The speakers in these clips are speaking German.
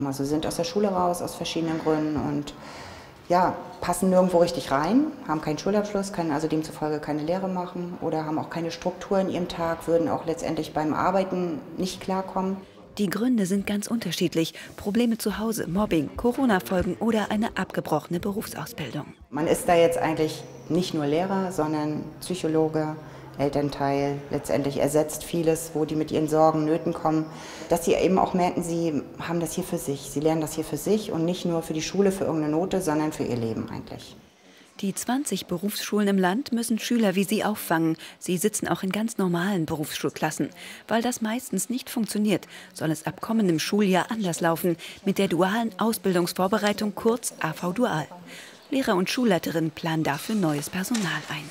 Also sind aus der Schule raus, aus verschiedenen Gründen und ja, passen nirgendwo richtig rein, haben keinen Schulabschluss, können also demzufolge keine Lehre machen oder haben auch keine Struktur in ihrem Tag, würden auch letztendlich beim Arbeiten nicht klarkommen. Die Gründe sind ganz unterschiedlich. Probleme zu Hause, Mobbing, Corona-Folgen oder eine abgebrochene Berufsausbildung. Man ist da jetzt eigentlich nicht nur Lehrer, sondern Psychologe, Elternteil. Letztendlich ersetzt vieles, wo die mit ihren Sorgen, Nöten kommen. Dass sie eben auch merken, sie haben das hier für sich. Sie lernen das hier für sich und nicht nur für die Schule, für irgendeine Note, sondern für ihr Leben eigentlich. Die 20 Berufsschulen im Land müssen Schüler wie sie auffangen. Sie sitzen auch in ganz normalen Berufsschulklassen. Weil das meistens nicht funktioniert, soll es ab kommendem Schuljahr anders laufen. Mit der dualen Ausbildungsvorbereitung, kurz AV-Dual. Lehrer und Schulleiterinnen planen dafür neues Personal ein.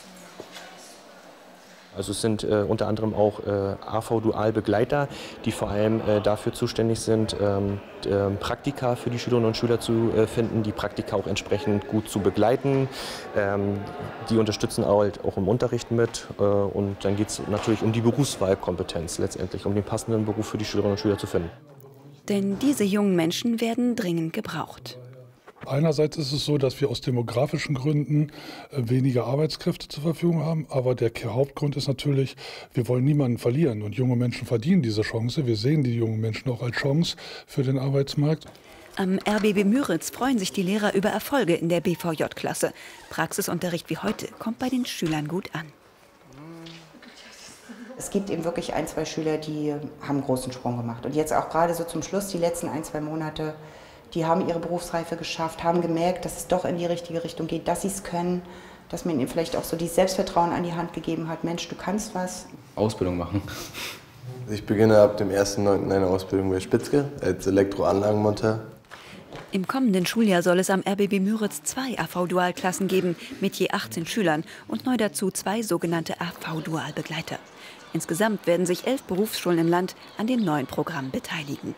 Also es sind unter anderem auch AV-Dual-Begleiter, die vor allem dafür zuständig sind, Praktika für die Schülerinnen und Schüler zu finden, die Praktika auch entsprechend gut zu begleiten. Die unterstützen auch im Unterricht mit und dann geht es natürlich um die Berufswahlkompetenz letztendlich, um den passenden Beruf für die Schülerinnen und Schüler zu finden. Denn diese jungen Menschen werden dringend gebraucht. Einerseits ist es so, dass wir aus demografischen Gründen weniger Arbeitskräfte zur Verfügung haben, aber der Hauptgrund ist natürlich, wir wollen niemanden verlieren und junge Menschen verdienen diese Chance. Wir sehen die jungen Menschen auch als Chance für den Arbeitsmarkt. Am RBB Müritz freuen sich die Lehrer über Erfolge in der BVJ-Klasse. Praxisunterricht wie heute kommt bei den Schülern gut an. Es gibt eben wirklich ein, zwei Schüler, die haben einen großen Sprung gemacht. Und jetzt auch gerade so zum Schluss, die letzten ein, zwei Monate, die haben ihre Berufsreife geschafft, haben gemerkt, dass es doch in die richtige Richtung geht, dass sie es können, dass man ihnen vielleicht auch so dieses Selbstvertrauen an die Hand gegeben hat. Mensch, du kannst was. Ausbildung machen. Ich beginne ab dem 1.9. eine Ausbildung bei Spitzke als Elektroanlagenmonteur. Im kommenden Schuljahr soll es am RBB Müritz 2 AV-Dual-Klassen geben, mit je 18 Schülern und neu dazu 2 sogenannte AV-Dual-Begleiter. Insgesamt werden sich 11 Berufsschulen im Land an dem neuen Programm beteiligen.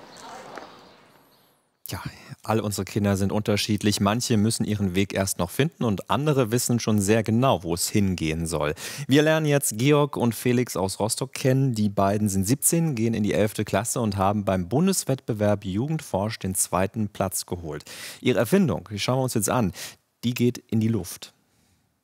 Ja, all unsere Kinder sind unterschiedlich. Manche müssen ihren Weg erst noch finden und andere wissen schon sehr genau, wo es hingehen soll. Wir lernen jetzt Georg und Felix aus Rostock kennen. Die beiden sind 17, gehen in die 11. Klasse und haben beim Bundeswettbewerb Jugendforsch den 2. Platz geholt. Ihre Erfindung, die schauen wir uns jetzt an, die geht in die Luft.